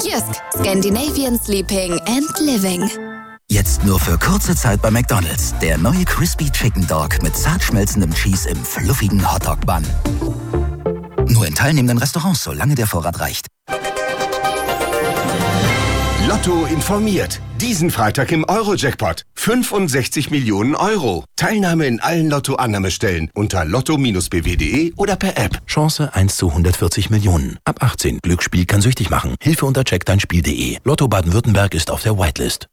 Jysk, Scandinavian Sleeping and Living. Jetzt nur für kurze Zeit bei McDonald's. Der neue Crispy Chicken Dog mit zart schmelzendem Cheese im fluffigen Hotdog-Bun. Nur in teilnehmenden Restaurants, solange der Vorrat reicht. Lotto informiert. Diesen Freitag im Euro-Jackpot. 65 Millionen Euro. Teilnahme in allen Lotto-Annahmestellen unter lotto-bw.de oder per App. Chance 1 zu 140 Millionen. Ab 18. Glücksspiel kann süchtig machen. Hilfe unter checkdeinspiel.de. Lotto Baden-Württemberg ist auf der Whitelist.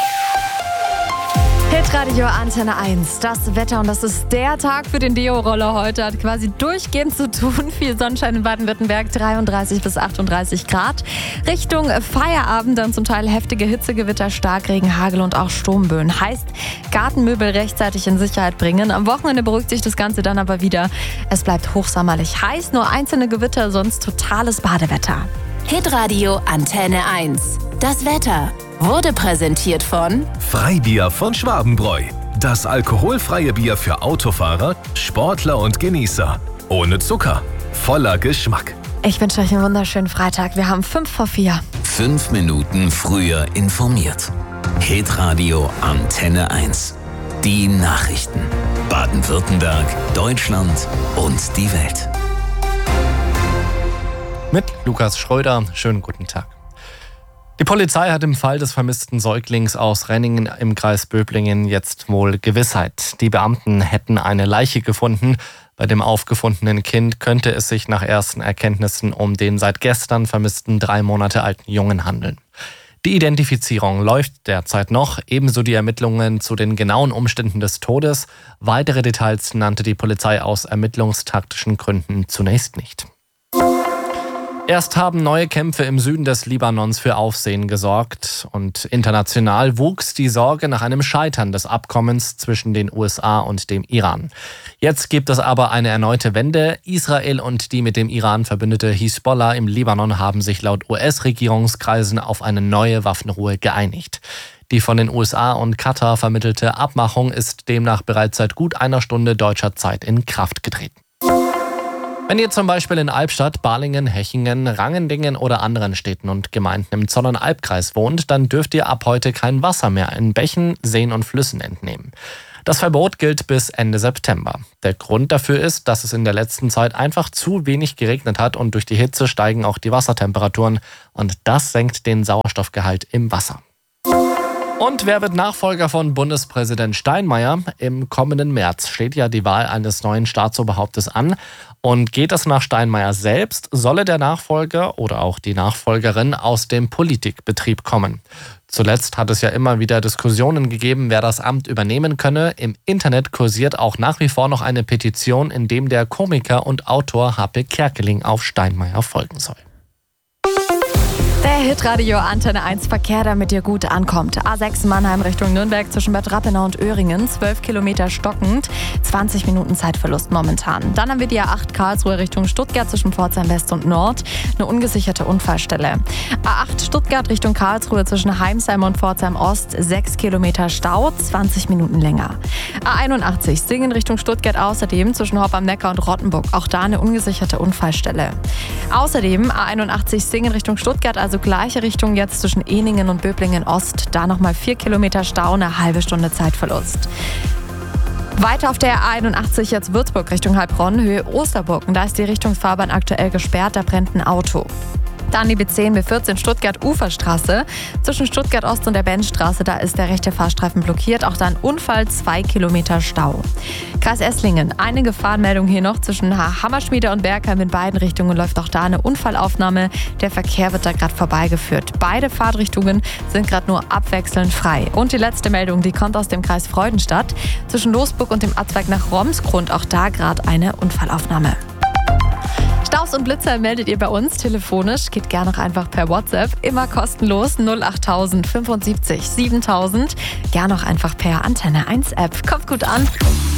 Hitradio Antenne 1, das Wetter, und das ist der Tag für den Deo-Roller heute, hat quasi durchgehend zu tun. Viel Sonnenschein in Baden-Württemberg, 33 bis 38 Grad. Richtung Feierabend dann zum Teil heftige Hitzegewitter, Starkregen, Hagel und auch Sturmböen. Heißt, Gartenmöbel rechtzeitig in Sicherheit bringen. Am Wochenende beruhigt sich das Ganze dann aber wieder. Es bleibt hochsommerlich heiß, nur einzelne Gewitter, sonst totales Badewetter. Hitradio Antenne 1. Das Wetter wurde präsentiert von Freibier von Schwabenbräu. Das alkoholfreie Bier für Autofahrer, Sportler und Genießer. Ohne Zucker, voller Geschmack. Ich wünsche euch einen wunderschönen Freitag. Wir haben 5:04. 5 Minuten früher informiert. Hitradio Antenne 1. Die Nachrichten. Baden-Württemberg, Deutschland und die Welt. Mit Lukas Schröder. Schönen guten Tag. Die Polizei hat im Fall des vermissten Säuglings aus Renningen im Kreis Böblingen jetzt wohl Gewissheit. Die Beamten hätten eine Leiche gefunden. Bei dem aufgefundenen Kind könnte es sich nach ersten Erkenntnissen um den seit gestern vermissten 3 Monate alten Jungen handeln. Die Identifizierung läuft derzeit noch, ebenso die Ermittlungen zu den genauen Umständen des Todes. Weitere Details nannte die Polizei aus ermittlungstaktischen Gründen zunächst nicht. Erst haben neue Kämpfe im Süden des Libanons für Aufsehen gesorgt und international wuchs die Sorge nach einem Scheitern des Abkommens zwischen den USA und dem Iran. Jetzt gibt es aber eine erneute Wende. Israel und die mit dem Iran verbündete Hisbollah im Libanon haben sich laut US-Regierungskreisen auf eine neue Waffenruhe geeinigt. Die von den USA und Katar vermittelte Abmachung ist demnach bereits seit gut einer Stunde deutscher Zeit in Kraft getreten. Wenn ihr zum Beispiel in Albstadt, Balingen, Hechingen, Rangendingen oder anderen Städten und Gemeinden im Zollern-Albkreis wohnt, dann dürft ihr ab heute kein Wasser mehr in Bächen, Seen und Flüssen entnehmen. Das Verbot gilt bis Ende September. Der Grund dafür ist, dass es in der letzten Zeit einfach zu wenig geregnet hat und durch die Hitze steigen auch die Wassertemperaturen und das senkt den Sauerstoffgehalt im Wasser. Und wer wird Nachfolger von Bundespräsident Steinmeier? Im kommenden März steht ja die Wahl eines neuen Staatsoberhauptes an. Und geht es nach Steinmeier selbst, solle der Nachfolger oder auch die Nachfolgerin aus dem Politikbetrieb kommen. Zuletzt hat es ja immer wieder Diskussionen gegeben, wer das Amt übernehmen könne. Im Internet kursiert auch nach wie vor noch eine Petition, in dem der Komiker und Autor Happe Kerkeling auf Steinmeier folgen soll. Der Hitradio Antenne 1 Verkehr, damit ihr gut ankommt. A6 Mannheim Richtung Nürnberg zwischen Bad Rappenau und Öhringen, 12 Kilometer stockend, 20 Minuten Zeitverlust momentan. Dann haben wir die A8 Karlsruhe Richtung Stuttgart zwischen Pforzheim West und Nord, eine ungesicherte Unfallstelle. A8 Stuttgart Richtung Karlsruhe zwischen Heimsheim und Pforzheim Ost, 6 Kilometer Stau, 20 Minuten länger. A81 Singen Richtung Stuttgart außerdem zwischen Hopp am Neckar und Rottenburg, auch da eine ungesicherte Unfallstelle. Außerdem A81 Singen Richtung Stuttgart, also gleiche Richtung jetzt zwischen Ehningen und Böblingen Ost. Da nochmal 4 Kilometer Stau, eine halbe Stunde Zeitverlust. Weiter auf der A81 jetzt Würzburg Richtung Heilbronn, Höhe Osterburg. Und da ist die Richtungsfahrbahn aktuell gesperrt, da brennt ein Auto. Dann die B10, B14 Stuttgart Uferstraße. Zwischen Stuttgart Ost und der Bennstraße, da ist der rechte Fahrstreifen blockiert. Auch da ein Unfall, 2 Kilometer Stau. Kreis Esslingen, eine Gefahrenmeldung hier noch zwischen Hammerschmiede und Bergheim. In beiden Richtungen läuft auch da eine Unfallaufnahme. Der Verkehr wird da gerade vorbeigeführt. Beide Fahrtrichtungen sind gerade nur abwechselnd frei. Und die letzte Meldung, die kommt aus dem Kreis Freudenstadt. Zwischen Losburg und dem Abzweig nach Romsgrund, auch da gerade eine Unfallaufnahme. Staus und Blitzer meldet ihr bei uns telefonisch. Geht gerne auch einfach per WhatsApp. Immer kostenlos 08000 75 7000. Gerne auch einfach per Antenne 1 App. Kommt gut an.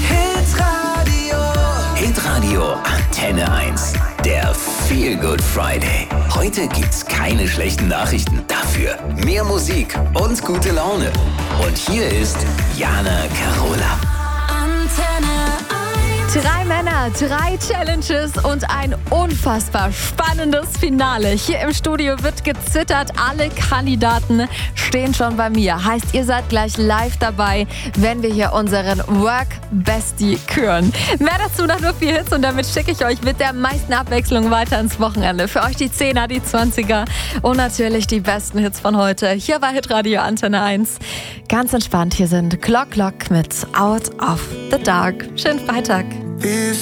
Hitradio Antenne 1. Der Feel Good Friday. Heute gibt's keine schlechten Nachrichten. Dafür mehr Musik und gute Laune. Und hier ist Jana Carola. Antenne 1. 3 Männer, 3 Challenges und ein unfassbar spannendes Finale. Hier im Studio wird gezittert. Alle Kandidaten stehen schon bei mir. Heißt, ihr seid gleich live dabei, wenn wir hier unseren Work Bestie küren. Mehr dazu nach nur 4 Hits und damit schicke ich euch mit der meisten Abwechslung weiter ins Wochenende. Für euch die 10er, die 20er und natürlich die besten Hits von heute. Hier bei Hitradio Antenne 1. Ganz entspannt, hier sind Clock mit Out of the Dark. Schönen Freitag.